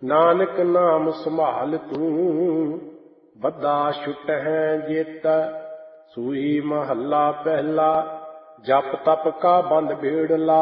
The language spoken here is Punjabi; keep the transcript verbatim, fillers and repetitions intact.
ਨਾਨਕ ਨਾਮ ਸੰਭਾਲ ਤੂੰ, ਬੱਧਾ ਛੁਟਹਿ ਜੇਤੈ। ਸੂਈ ਮਹੱਲਾ ਪਹਿਲਾ। ਜਪ ਤਪ ਕਾ ਬੰਦ ਬੇੜਲਾ,